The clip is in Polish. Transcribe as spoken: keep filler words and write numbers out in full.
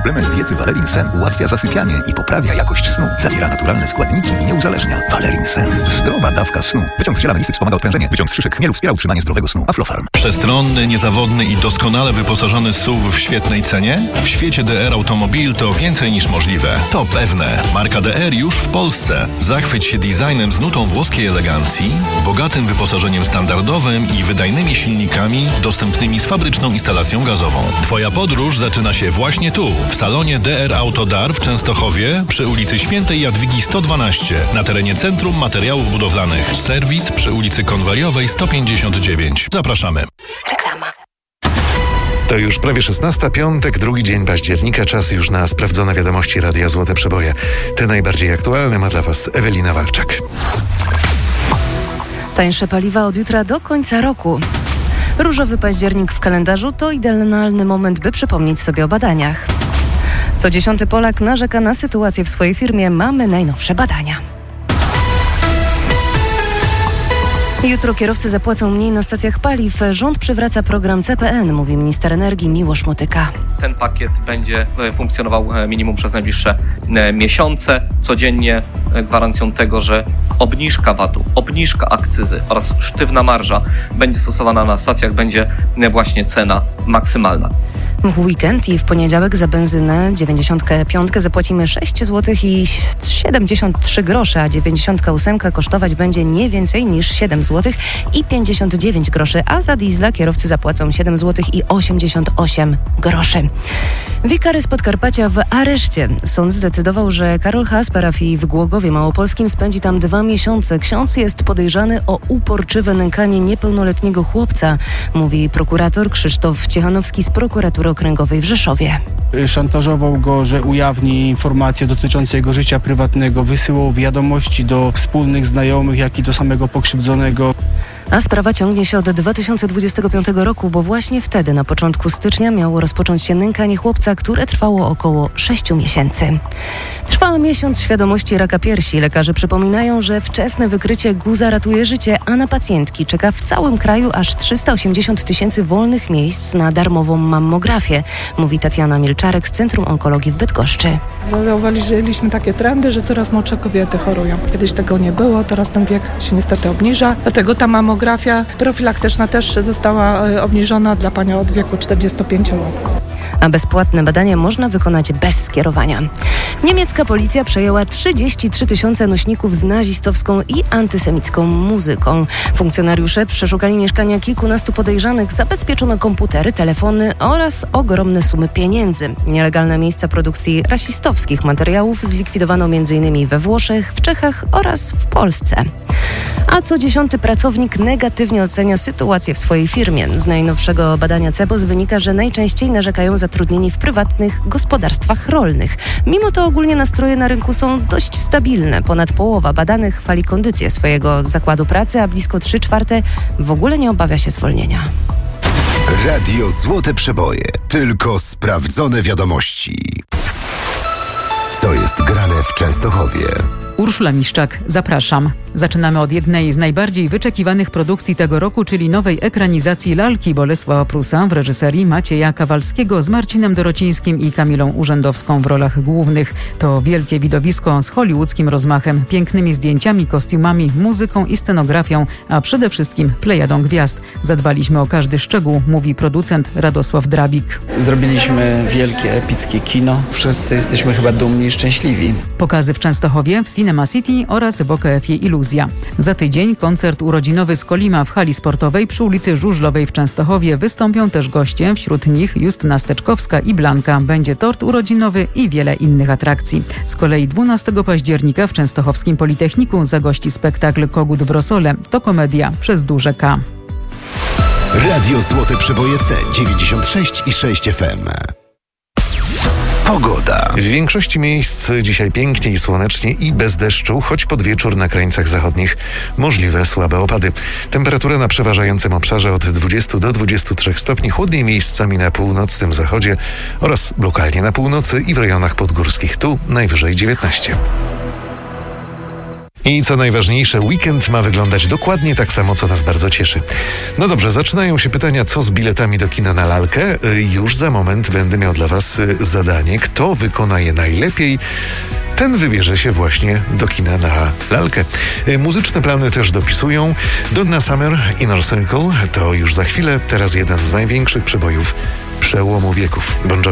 Suplement diety Valerin Sen ułatwia zasypianie i poprawia jakość snu. Zawiera naturalne składniki i nie uzależnia. Valerin Sen. Zdrowa dawka snu. Wyciąg z ziela melisy wspomaga odprężenie. Wyciąg z szyszek chmielu wspiera utrzymanie zdrowego snu. Aflofarm. Przestronny, niezawodny i doskonale wyposażony S U V w świetnej cenie? W świecie D R Automobil to więcej niż możliwe. To pewne. Marka D R już w Polsce. Zachwyć się designem z nutą włoskiej elegancji, bogatym wyposażeniem standardowym i wydajnymi silnikami dostępnymi z fabryczną instalacją gazową. Twoja podróż zaczyna się właśnie tu, w salonie D R Auto D A R w Częstochowie przy ulicy Świętej Jadwigi sto dwanaście na terenie Centrum Materiałów Budowlanych. Serwis przy ulicy Konwaliowej sto pięćdziesiąt dziewięć. Zapraszamy. Reklama. To już prawie szesnasta, piątek, drugi dzień października, czas już na sprawdzone wiadomości Radia Złote Przeboje. Te najbardziej aktualne ma dla Was Ewelina Walczak. Tańsze paliwa od jutra do końca roku. Różowy październik w kalendarzu to idealny moment, by przypomnieć sobie o badaniach. Co dziesiąty Polak narzeka na sytuację w swojej firmie. Mamy najnowsze badania. Jutro kierowcy zapłacą mniej na stacjach paliw. Rząd przywraca program C P N, mówi minister energii Miłosz Motyka. Ten pakiet będzie funkcjonował minimum przez najbliższe miesiące. Codziennie gwarancją tego, że obniżka V A T-u, obniżka akcyzy oraz sztywna marża będzie stosowana na stacjach, będzie właśnie cena maksymalna. W weekend i w poniedziałek za benzynę dziewięćdziesiąt pięć zapłacimy sześć złotych i siedemdziesiąt trzy grosze, a dziewięćdziesiąt osiem kosztować będzie nie więcej niż siedem złotych i pięćdziesiąt dziewięć groszy, a za diesla kierowcy zapłacą siedem złotych i osiemdziesiąt osiem groszy. Wikary z Podkarpacia w areszcie. Sąd zdecydował, że Karol H. z parafii w Głogowie Małopolskim spędzi tam dwa miesiące. Ksiądz jest podejrzany o uporczywe nękanie niepełnoletniego chłopca, mówi prokurator Krzysztof Ciechanowski z prokuratury okręgowej w Rzeszowie. Szantażował go, że ujawni informacje dotyczące jego życia prywatnego, wysyłał wiadomości do wspólnych znajomych, jak i do samego pokrzywdzonego. A sprawa ciągnie się od dwa tysiące dwudziestego piątego roku, bo właśnie wtedy, na początku stycznia, miało rozpocząć się nękanie chłopca, które trwało około sześciu miesięcy. Trwa miesiąc świadomości raka piersi. Lekarze przypominają, że wczesne wykrycie guza ratuje życie, a na pacjentki czeka w całym kraju aż trzysta osiemdziesiąt tysięcy wolnych miejsc na darmową mammografię, mówi Tatiana Milczarek z Centrum Onkologii w Bydgoszczy. Zauważyliśmy takie trendy, że coraz młodsze kobiety chorują. Kiedyś tego nie było, teraz ten wiek się niestety obniża, dlatego ta mamografia profilaktyczna też została obniżona dla pań od wieku czterdziestu pięciu lat. A bezpłatne badania można wykonać bez skierowania. Niemiecka policja przejęła trzydzieści trzy tysiące nośników z nazistowską i antysemicką muzyką. Funkcjonariusze przeszukali mieszkania kilkunastu podejrzanych, zabezpieczono komputery, telefony oraz ogromne sumy pieniędzy. Nielegalne miejsca produkcji rasistowskich materiałów zlikwidowano między innymi we Włoszech, w Czechach oraz w Polsce. A co dziesiąty pracownik negatywnie ocenia sytuację w swojej firmie. Z najnowszego badania C E B O S wynika, że najczęściej narzekają zatrudnieni w prywatnych gospodarstwach rolnych. Mimo to ogólnie nastroje na rynku są dość stabilne. Ponad połowa badanych chwali kondycję swojego zakładu pracy, a blisko trzy czwarte w ogóle nie obawia się zwolnienia. Radio Złote Przeboje. Tylko sprawdzone wiadomości. Co jest grane w Częstochowie? Urszula Miszczak, zapraszam. Zaczynamy od jednej z najbardziej wyczekiwanych produkcji tego roku, czyli nowej ekranizacji lalki Bolesława Prusa w reżyserii Macieja Kawalskiego z Marcinem Dorocińskim i Kamilą Urzędowską w rolach głównych. To wielkie widowisko z hollywoodzkim rozmachem, pięknymi zdjęciami, kostiumami, muzyką i scenografią, a przede wszystkim plejadą gwiazd. Zadbaliśmy o każdy szczegół, mówi producent Radosław Drabik. Zrobiliśmy wielkie, epickie kino. Wszyscy jesteśmy chyba dumni i szczęśliwi. Pokazy w Częstochowie, w Cinema City oraz w O K F-ie Iluzja. Za tydzień koncert urodzinowy z Kolima w hali sportowej przy ulicy Żużlowej w Częstochowie. Wystąpią też goście, wśród nich Justyna Steczkowska i Blanka. Będzie tort urodzinowy i wiele innych atrakcji. Z kolei dwunastego października w Częstochowskim Politechniku zagości spektakl Kogut w Rosole. To komedia przez duże K. Radio Złote Przeboje C dziewięćdziesiąt sześć i sześć F M. Pogoda. W większości miejsc dzisiaj pięknie i słonecznie i bez deszczu, choć pod wieczór na krańcach zachodnich możliwe słabe opady. Temperatura na przeważającym obszarze od dwudziestu do dwudziestu trzech stopni, chłodniej miejscami na północnym zachodzie oraz lokalnie na północy i w rejonach podgórskich. Tu najwyżej dziewiętnaście. I co najważniejsze, weekend ma wyglądać dokładnie tak samo, co nas bardzo cieszy. No dobrze, zaczynają się pytania, co z biletami do kina na lalkę. Już za moment będę miał dla Was zadanie. Kto wykona je najlepiej, ten wybierze się właśnie do kina na lalkę. Muzyczne plany też dopisują. Donna Summer, Inner Circle to już za chwilę. Teraz jeden z największych przebojów przełomu wieków. Bon Jovi.